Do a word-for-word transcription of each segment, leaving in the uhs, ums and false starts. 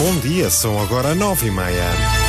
Bom dia, são agora nove e meia.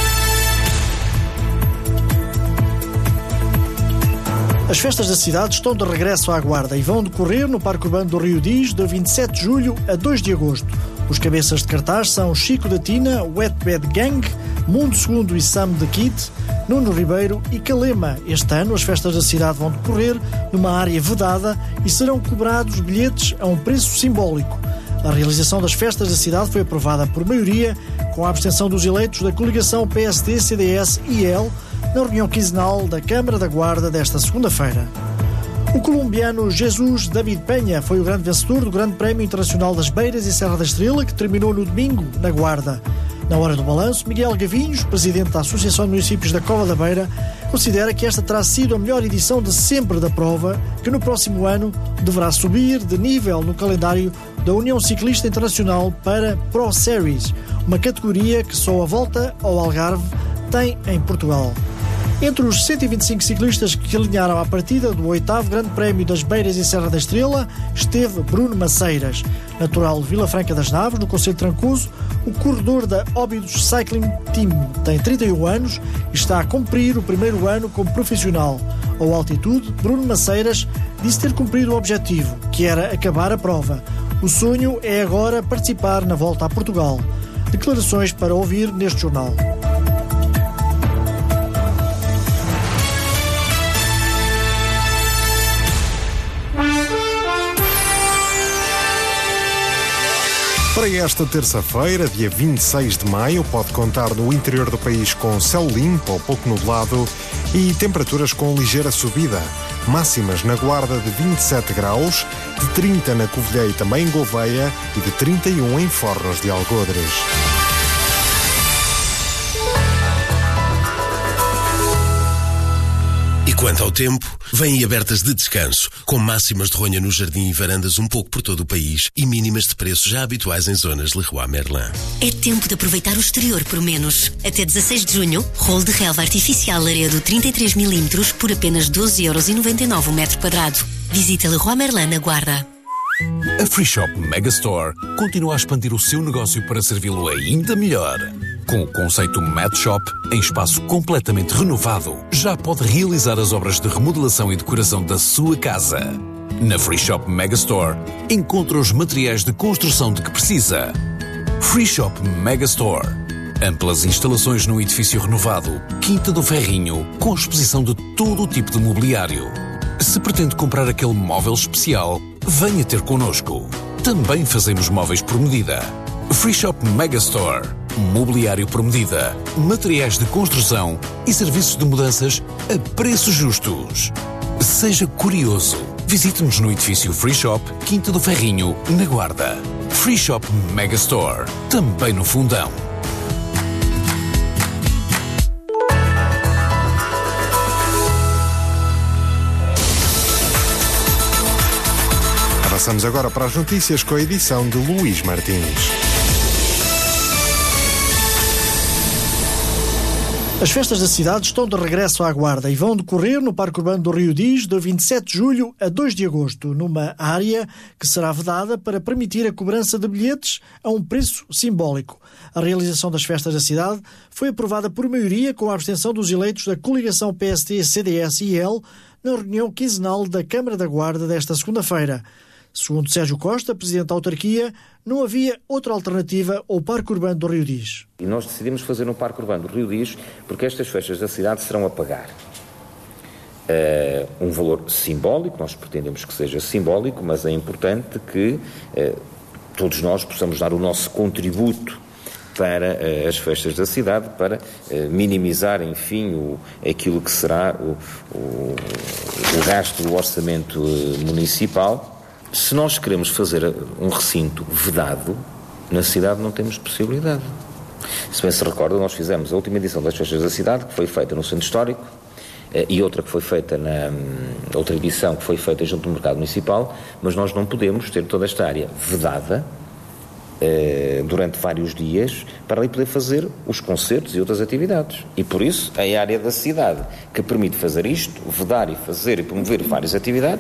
As festas da cidade estão de regresso à Guarda e vão decorrer no Parque Urbano do Rio Diz de vinte e sete de julho a dois de agosto. Os cabeças de cartaz são Chico da Tina, Wet Bad Gang, Mundo Segundo e Sam the Kid, Nuno Ribeiro e Calema. Este ano as festas da cidade vão decorrer numa área vedada e serão cobrados bilhetes a um preço simbólico. A realização das festas da cidade foi aprovada por maioria, com a abstenção dos eleitos da coligação P S D, C D S e I L, na reunião quinzenal da Câmara da Guarda desta segunda-feira. O colombiano Jesus David Penha foi o grande vencedor do Grande Prémio Internacional das Beiras e Serra da Estrela, que terminou no domingo, na Guarda. Na hora do balanço, Miguel Gavinhos, presidente da Associação de Municípios da Cova da Beira, considera que esta terá sido a melhor edição de sempre da prova, que no próximo ano deverá subir de nível no calendário da União Ciclista Internacional para Pro Series, uma categoria que só a volta ao Algarve tem em Portugal. Entre os cento e vinte e cinco ciclistas que alinharam à partida do oitavo Grande Prémio das Beiras e Serra da Estrela esteve Bruno Maceiras, natural de Vila Franca das Naves, no Concelho de Trancoso. O corredor da Óbidos Cycling Team tem trinta e um anos e está a cumprir o primeiro ano como profissional. Ao Altitude, Bruno Maceiras disse ter cumprido o objetivo, que era acabar a prova. O sonho é agora participar na volta a Portugal. Declarações para ouvir neste jornal. Para esta terça-feira, dia vinte e seis de maio, pode contar no interior do país com céu limpo ou pouco nublado e temperaturas com ligeira subida. Máximas na Guarda de vinte e sete graus, de trinta na Covilhã e também em Gouveia e de trinta e um em Fornos de Algodres. E quanto ao tempo, vêm abertas de descanso, com máximas de ronha no jardim e varandas um pouco por todo o país e mínimas de preços já habituais em zonas de Leroy Merlin. É tempo de aproveitar o exterior por menos. Até dezasseis de junho, rolo de relva artificial Laredo trinta e três milímetros por apenas doze euros e noventa e nove o metro quadrado. Visita Leroy Merlin na Guarda. A Free Shop Megastore continua a expandir o seu negócio para servi-lo ainda melhor. Com o conceito Mad Shop, em espaço completamente renovado, já pode realizar as obras de remodelação e decoração da sua casa. Na Free Shop Megastore, encontra os materiais de construção de que precisa. Free Shop Megastore. Amplas instalações num edifício renovado, Quinta do Ferrinho, com exposição de todo o tipo de mobiliário. Se pretende comprar aquele móvel especial, venha ter connosco. Também fazemos móveis por medida. Free Shop Megastore. Mobiliário por medida, materiais de construção e serviços de mudanças a preços justos. Seja curioso. Visite-nos no edifício Free Shop, Quinta do Ferrinho, na Guarda. Free Shop Megastore. Também no Fundão. Passamos agora para as notícias com a edição de Luís Martins. As festas da cidade estão de regresso à Guarda e vão decorrer no Parque Urbano do Rio Diz de vinte e sete de julho a dois de agosto, numa área que será vedada para permitir a cobrança de bilhetes a um preço simbólico. A realização das festas da cidade foi aprovada por maioria, com a abstenção dos eleitos da coligação P S D, C D S e I L na reunião quinzenal da Câmara da Guarda desta segunda-feira. Segundo Sérgio Costa, presidente da autarquia, não havia outra alternativa ao Parque Urbano do Rio Diz. E nós decidimos fazer no Parque Urbano do Rio Diz porque estas festas da cidade serão a pagar uh, um valor simbólico, nós pretendemos que seja simbólico, mas é importante que uh, todos nós possamos dar o nosso contributo para uh, as festas da cidade, para uh, minimizar, enfim, o, aquilo que será o, o, o gasto do orçamento uh, municipal. Se nós queremos fazer um recinto vedado, na cidade não temos possibilidade. Se bem se recorda, nós fizemos a última edição das Festas da Cidade, que foi feita no Centro Histórico, e outra que foi feita na outra edição que foi feita junto do Mercado Municipal, mas nós não podemos ter toda esta área vedada eh, durante vários dias para ali poder fazer os concertos e outras atividades. E por isso, a área da cidade que permite fazer isto, vedar e fazer e promover várias atividades,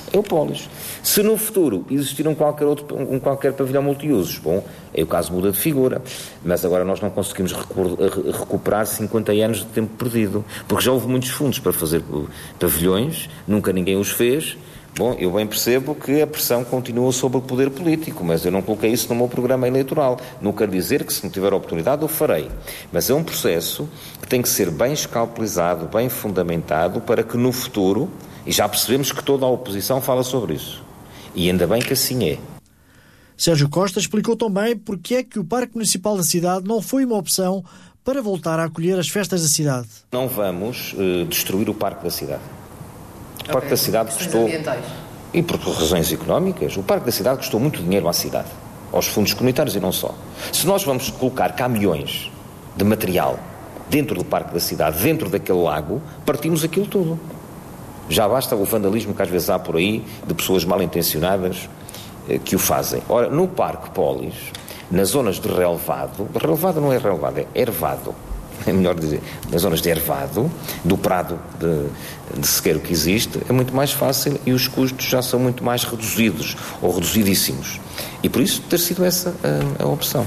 É o Polis. Se no futuro existir um qualquer, outro, um qualquer pavilhão multiusos, bom, aí o caso muda de figura, mas agora nós não conseguimos recuperar cinquenta anos de tempo perdido, porque já houve muitos fundos para fazer pavilhões, nunca ninguém os fez. Bom, eu bem percebo que a pressão continua sobre o poder político, mas eu não coloquei isso no meu programa eleitoral. Não quero dizer que, se não tiver oportunidade, eu farei. Mas é um processo que tem que ser bem escalpelizado, bem fundamentado, para que no futuro, e já percebemos que toda a oposição fala sobre isso, e ainda bem que assim é. Sérgio Costa explicou também porque é que o Parque Municipal da cidade não foi uma opção para voltar a acolher as festas da cidade. Não vamos uh, destruir o Parque da cidade. O Parque okay. da cidade custou, ambientais. E por razões económicas, o Parque da cidade custou muito dinheiro à cidade, aos fundos comunitários e não só. Se nós vamos colocar caminhões de material dentro do Parque da cidade, dentro daquele lago, partimos aquilo tudo. Já basta o vandalismo que às vezes há por aí de pessoas mal intencionadas eh, que o fazem. Ora, no Parque Polis, nas zonas de relevado, relevado não é relevado, é ervado, é melhor dizer, nas zonas de ervado, do prado de, de sequeiro que existe, é muito mais fácil e os custos já são muito mais reduzidos, ou reduzidíssimos. E por isso ter sido essa a, a opção.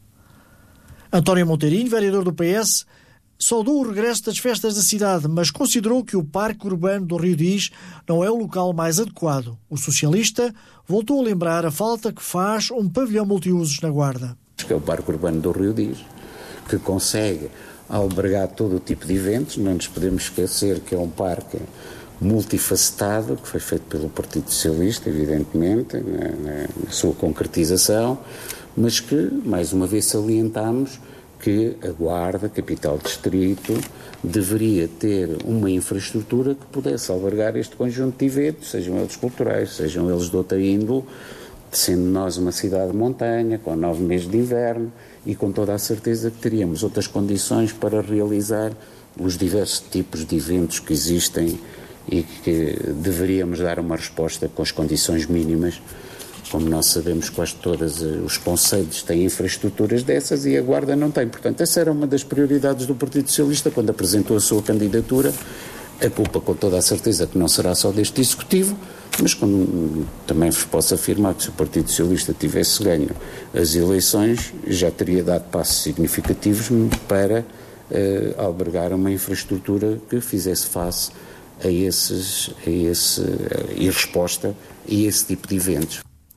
António Monteirinho, vereador do P S, saudou o regresso das festas da cidade, mas considerou que o Parque Urbano do Rio Diz não é o local mais adequado. O socialista voltou a lembrar a falta que faz um pavilhão multiusos na Guarda. Que é o Parque Urbano do Rio Diz, que consegue albergar todo o tipo de eventos. Não nos podemos esquecer que é um parque multifacetado, que foi feito pelo Partido Socialista, evidentemente, na, na sua concretização, mas que, mais uma vez, salientamos que a Guarda, capital distrito, deveria ter uma infraestrutura que pudesse albergar este conjunto de eventos, sejam eles culturais, sejam eles de outra índole, sendo nós uma cidade de montanha, com nove meses de inverno, e com toda a certeza que teríamos outras condições para realizar os diversos tipos de eventos que existem e que deveríamos dar uma resposta com as condições mínimas. Como nós sabemos, quase todos os concelhos têm infraestruturas dessas e a Guarda não tem. Portanto, essa era uma das prioridades do Partido Socialista quando apresentou a sua candidatura. A culpa, com toda a certeza, que não será só deste Executivo, mas como também vos posso afirmar que se o Partido Socialista tivesse ganho as eleições, já teria dado passos significativos para uh, albergar uma infraestrutura que fizesse face a esses, a esse, uh, e resposta a esse tipo de eventos.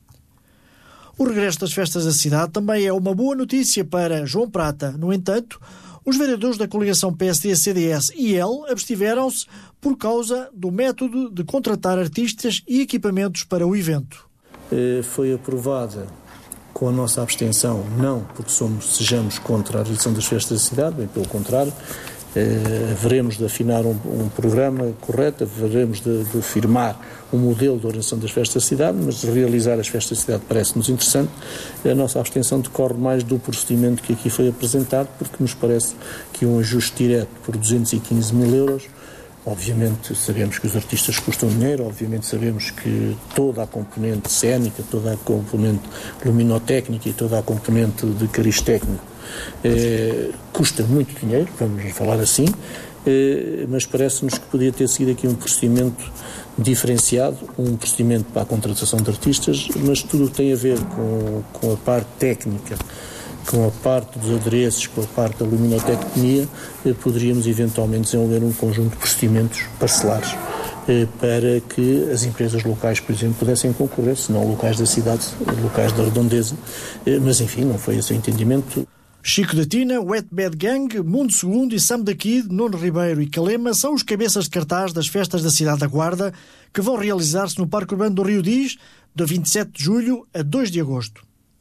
O regresso das festas da cidade também é uma boa notícia para João Prata. No entanto, os vereadores da coligação P S D, C D S e L abstiveram-se por causa do método de contratar artistas e equipamentos para o evento. Foi aprovada com a nossa abstenção, não porque somos, sejamos contra a realização das festas da cidade, bem pelo contrário, eh, veremos de afinar um, um programa correto, veremos de, de firmar um modelo de organização das festas da cidade, mas realizar as festas da cidade parece-nos interessante. A nossa abstenção decorre mais do procedimento que aqui foi apresentado, porque nos parece que um ajuste direto por duzentos e quinze mil euros, obviamente sabemos que os artistas custam dinheiro, obviamente sabemos que toda a componente cénica, toda a componente luminotécnica e toda a componente de cariz técnico eh, custa muito dinheiro, vamos falar assim, eh, mas parece-nos que podia ter sido aqui um procedimento diferenciado, um procedimento para a contratação de artistas, mas tudo o que tem a ver com, com a parte técnica, com a parte dos adereços, com a parte da luminotecnia, eh, poderíamos eventualmente desenvolver um conjunto de procedimentos parcelares eh, para que as empresas locais, por exemplo, pudessem concorrer, se não locais da cidade, locais da redondeza, eh, mas enfim, não foi esse o entendimento. Chico da Tina, Wet Bad Gang, Mundo Segundo e Sam da Kid, Nuno Ribeiro e Calema são os cabeças de cartaz das festas da cidade da Guarda, que vão realizar-se no Parque Urbano do Rio Diz, de vinte e sete de julho a dois de agosto.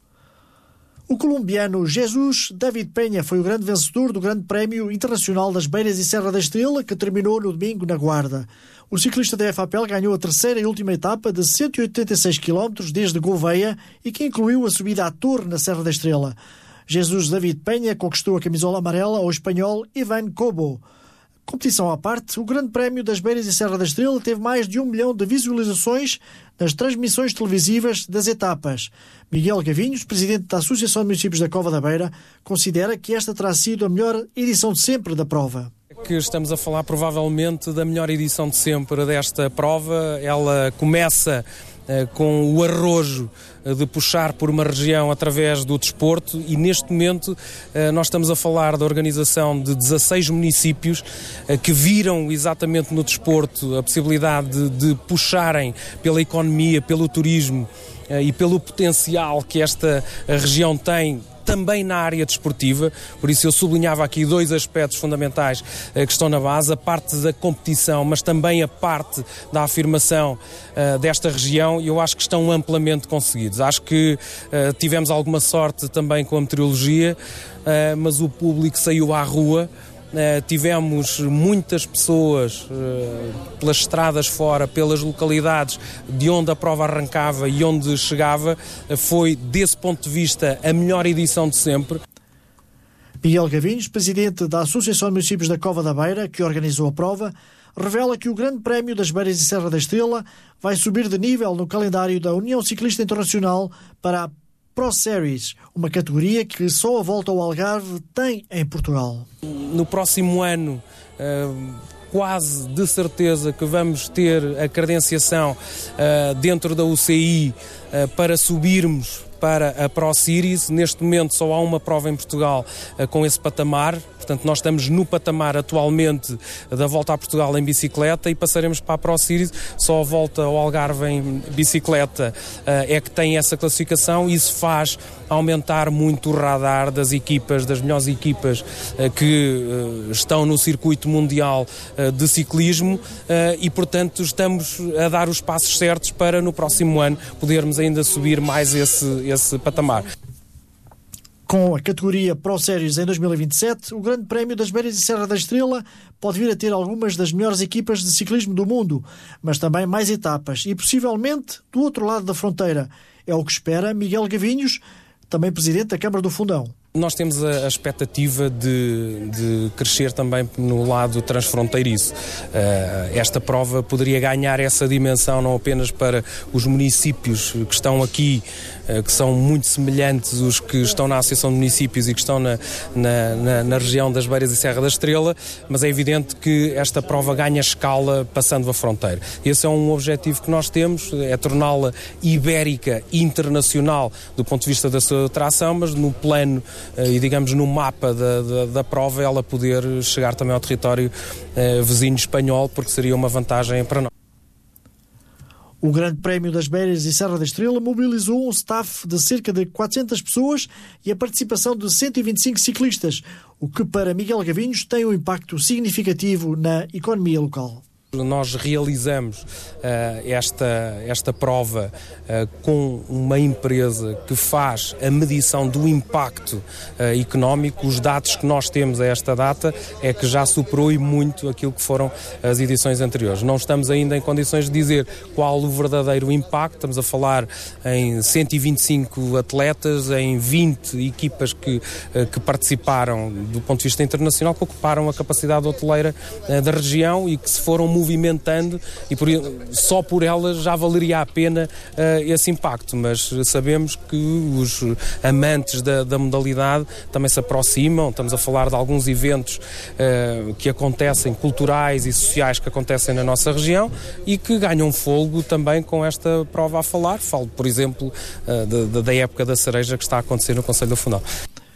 O colombiano Jesus David Penha foi o grande vencedor do Grande Prémio Internacional das Beiras e Serra da Estrela, que terminou no domingo na Guarda. O ciclista da F A P E L ganhou a terceira e última etapa de cento e oitenta e seis quilómetros desde Gouveia e que incluiu a subida à Torre na Serra da Estrela. Jesus David Penha conquistou a camisola amarela ao espanhol Ivan Cobo. Competição à parte, o Grande Prémio das Beiras e Serra da Estrela teve mais de um milhão de visualizações nas transmissões televisivas das etapas. Miguel Gavinhos, presidente da Associação de Municípios da Cova da Beira, considera que esta terá sido a melhor edição de sempre da prova. que estamos a falar provavelmente da melhor edição de sempre desta prova. Ela começa uh, com o arrojo de puxar por uma região através do desporto e neste momento nós estamos a falar da organização de dezasseis municípios que viram exatamente no desporto a possibilidade de, de puxarem pela economia, pelo turismo e pelo potencial que esta região tem também na área desportiva, por isso eu sublinhava aqui dois aspectos fundamentais uh, que estão na base, a parte da competição, mas também a parte da afirmação uh, desta região, e eu acho que estão amplamente conseguidos. Acho que uh, tivemos alguma sorte também com a meteorologia, uh, mas o público saiu à rua. Uh, tivemos muitas pessoas uh, pelas estradas fora, pelas localidades de onde a prova arrancava e onde chegava. Uh, foi, desse ponto de vista, a melhor edição de sempre. Miguel Gavinhos, presidente da Associação de Municípios da Cova da Beira, que organizou a prova, revela que o Grande Prémio das Beiras e Serra da Estrela vai subir de nível no calendário da União Ciclista Internacional para a Pro Series, uma categoria que só a Volta ao Algarve tem em Portugal. No próximo ano, uh, quase de certeza que vamos ter a credenciação uh, dentro da U C I uh, para subirmos para a Pro Series. Neste momento só há uma prova em Portugal uh, com esse patamar. Portanto, nós estamos no patamar atualmente da Volta a Portugal em bicicleta e passaremos para a Pro Series. Só a Volta ao Algarve em bicicleta uh, é que tem essa classificação. Isso faz aumentar muito o radar das equipas, das melhores equipas uh, que uh, estão no circuito mundial uh, de ciclismo uh, e, portanto, estamos a dar os passos certos para no próximo ano podermos ainda subir mais esse, esse patamar. Com a categoria Pro Series em dois mil e vinte e sete, o Grande Prémio das Beiras e Serra da Estrela pode vir a ter algumas das melhores equipas de ciclismo do mundo, mas também mais etapas e possivelmente do outro lado da fronteira. É o que espera Miguel Gavinhos, também presidente da Câmara do Fundão. Nós temos a, a expectativa de, de crescer também no lado transfronteiriço. Uh, esta prova poderia ganhar essa dimensão não apenas para os municípios que estão aqui, uh, que são muito semelhantes os que estão na Associação de Municípios e que estão na, na, na, na região das Beiras e Serra da Estrela, mas é evidente que esta prova ganha escala passando a fronteira. Esse é um objetivo que nós temos, é torná-la ibérica internacional do ponto de vista da sua atração, mas no plano e, digamos, no mapa da, da, da prova, ela poder chegar também ao território eh, vizinho espanhol, porque seria uma vantagem para nós. O Grande Prémio das Beiras e Serra da Estrela mobilizou um staff de cerca de quatrocentas pessoas e a participação de cento e vinte e cinco ciclistas, o que para Miguel Gavinhos tem um impacto significativo na economia local. Nós realizamos uh, esta, esta prova uh, com uma empresa que faz a medição do impacto uh, económico. Os dados que nós temos a esta data é que já superou e muito aquilo que foram as edições anteriores. Não estamos ainda em condições de dizer qual o verdadeiro impacto. Estamos a falar em cento e vinte e cinco atletas, em vinte equipas que, uh, que participaram do ponto de vista internacional, que ocuparam a capacidade hoteleira uh, da região e que se foram movimentando e por, só por elas já valeria a pena uh, esse impacto, mas sabemos que os amantes da, da modalidade também se aproximam. Estamos a falar de alguns eventos uh, que acontecem, culturais e sociais que acontecem na nossa região e que ganham fôlego também com esta prova a falar. Falo, por exemplo, uh, da, da época da cereja que está a acontecer no Concelho do Fundão.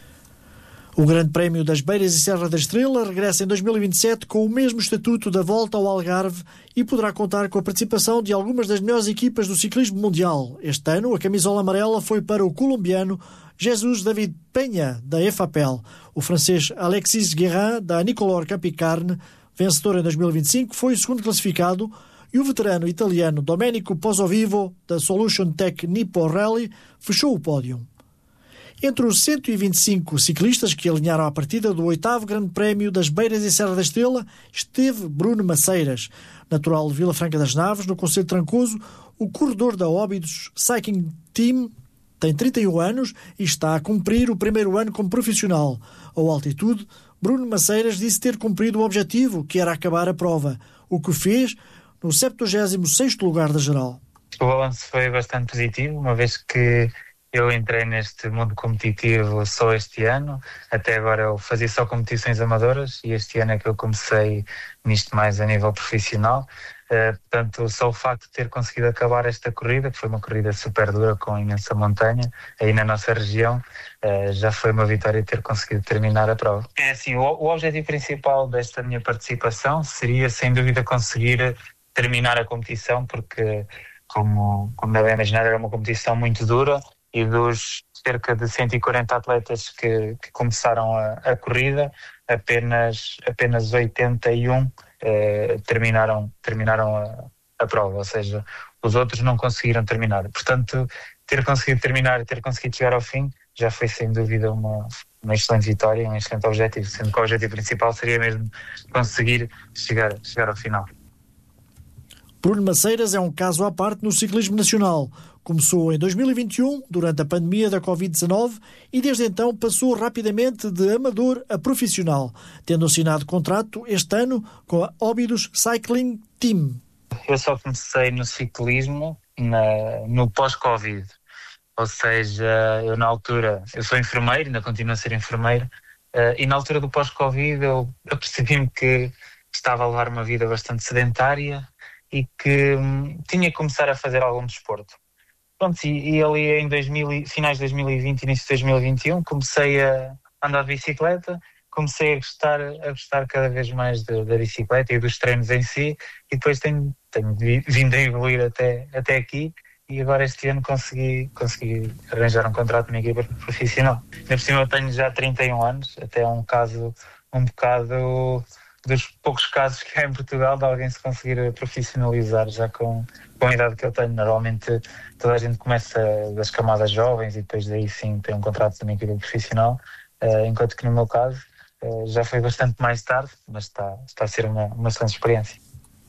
O Grande Prémio das Beiras e Serra da Estrela regressa em dois mil e vinte e sete com o mesmo estatuto da Volta ao Algarve e poderá contar com a participação de algumas das melhores equipas do ciclismo mundial. Este ano, a camisola amarela foi para o colombiano Jesus David Penha, da EFAPEL. O francês Alexis Guérin, da Nicolor Capicarne, vencedor em dois mil e vinte e cinco, foi o segundo classificado, e o veterano italiano Domenico Pozzovivo, da Solution Tech Nippo Rally, fechou o pódio. Entre os cento e vinte e cinco ciclistas que alinharam à partida do oitavo Grande Prémio das Beiras e Serra da Estrela esteve Bruno Maceiras, natural de Vila Franca das Naves, no concelho de Trancoso. O corredor da Óbidos Cycling Team tem trinta e um anos e está a cumprir o primeiro ano como profissional. Ao altitude, Bruno Maceiras disse ter cumprido o objetivo, que era acabar a prova, o que fez no septuagésimo sexto lugar da geral. O balanço foi bastante positivo, uma vez que eu entrei neste mundo competitivo só este ano. Até agora eu fazia só competições amadoras e este ano é que eu comecei nisto mais a nível profissional. Uh, portanto, só o facto de ter conseguido acabar esta corrida, que foi uma corrida super dura com imensa montanha, aí na nossa região, uh, já foi uma vitória ter conseguido terminar a prova. É assim, o, o objetivo principal desta minha participação seria, sem dúvida, conseguir terminar a competição, porque, como, como devem imaginar, era uma competição muito dura e dos cerca de cento e quarenta atletas que, que começaram a, a corrida, apenas, apenas oitenta e um Eh, terminaram, terminaram a, a prova, ou seja, os outros não conseguiram terminar. Portanto, ter conseguido terminar e ter conseguido chegar ao fim já foi sem dúvida uma, uma excelente vitória, um excelente objetivo, sendo que o objetivo principal seria mesmo conseguir chegar, chegar ao final. Bruno Maceiras é um caso à parte no ciclismo nacional. Começou em dois mil e vinte e um, durante a pandemia da covid dezanove, e desde então passou rapidamente de amador a profissional, tendo assinado contrato este ano com a Óbidos Cycling Team. Eu só comecei no ciclismo na, no pós-Covid, ou seja, eu na altura, eu sou enfermeiro, ainda continuo a ser enfermeiro, uh, e na altura do pós-Covid eu apercebi-me que estava a levar uma vida bastante sedentária e que hum, tinha que começar a fazer algum desporto. Pronto, e, e ali em dois mil, finais de dois mil e vinte, início de dois mil e vinte e um, comecei a andar de bicicleta, comecei a gostar, a gostar cada vez mais de, da bicicleta e dos treinos em si, e depois tenho, tenho vindo a evoluir até, até aqui, e agora este ano consegui, consegui arranjar um contrato na equipa profissional. Ainda por cima eu tenho já trinta e um anos, até é um caso um bocado dos poucos casos que há em Portugal de alguém se conseguir profissionalizar já com, com a idade que eu tenho. Normalmente toda a gente começa das camadas jovens e depois daí sim tem um contrato também com a equipa profissional, uh, enquanto que no meu caso uh, já foi bastante mais tarde, mas está, está a ser uma, uma excelente experiência.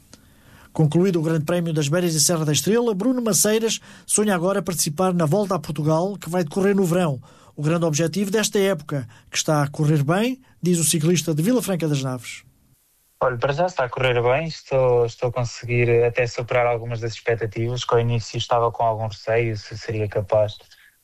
Concluído o Grande Prémio das Beiras e Serra da Estrela, Bruno Maceiras sonha agora participar na Volta a Portugal, que vai decorrer no verão. O grande objetivo desta época, que está a correr bem, diz o ciclista de Vila Franca das Naves. Olha, para já está a correr bem, estou, estou a conseguir até superar algumas das expectativas, que ao início estava com algum receio se seria capaz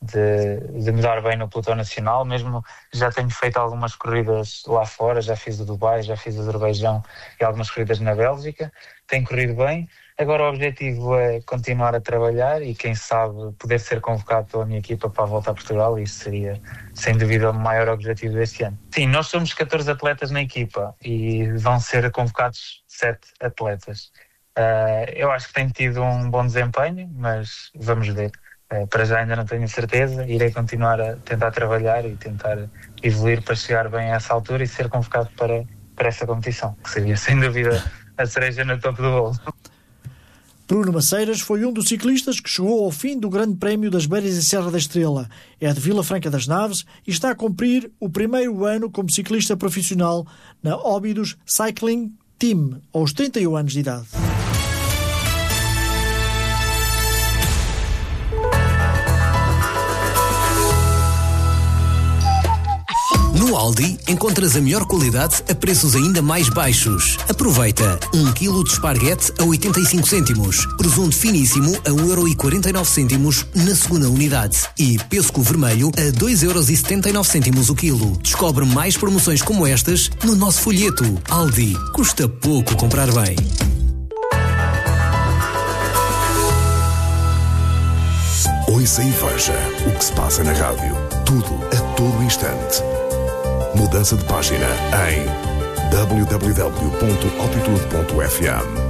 de, de me dar bem no pelotão nacional. Mesmo já tenho feito algumas corridas lá fora, já fiz o Dubai, já fiz o Azerbaijão e algumas corridas na Bélgica, tem corrido bem. Agora o objetivo é continuar a trabalhar e quem sabe poder ser convocado pela minha equipa para a Volta a Portugal. Isso seria sem dúvida o maior objetivo deste ano. Sim, nós somos catorze atletas na equipa e vão ser convocados sete atletas. Uh, eu acho que tenho tido um bom desempenho, mas vamos ver. Uh, para já ainda não tenho certeza, irei continuar a tentar trabalhar e tentar evoluir para chegar bem a essa altura e ser convocado para, para essa competição, que seria sem dúvida a cereja no topo do bolo. Bruno Maceiras foi um dos ciclistas que chegou ao fim do Grande Prémio das Beiras e Serra da Estrela. É de Vila Franca das Naves e está a cumprir o primeiro ano como ciclista profissional na Óbidos Cycling Team, aos trinta e um anos de idade. No Aldi encontras a melhor qualidade a preços ainda mais baixos. Aproveita um quilo de esparguete a oitenta e cinco cêntimos, presunto finíssimo a um euro e quarenta e nove cêntimos na segunda unidade e pêssego vermelho a dois euros e setenta e nove cêntimos o quilo. Descobre mais promoções como estas no nosso folheto. Aldi, custa pouco comprar bem. Ouça e veja o que se passa na rádio. Tudo a todo instante. Mudança de página em w w w ponto altitude ponto f m.